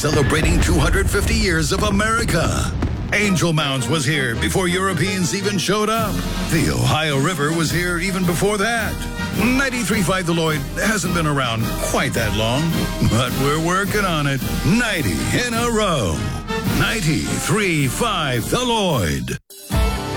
celebrating 250 years of America. Angel Mounds was here before Europeans even showed up. The Ohio River was here even before that. 93.5 The Lloyd hasn't been around quite that long, but we're working on it. 90 in a row. 93.5 The Lloyd.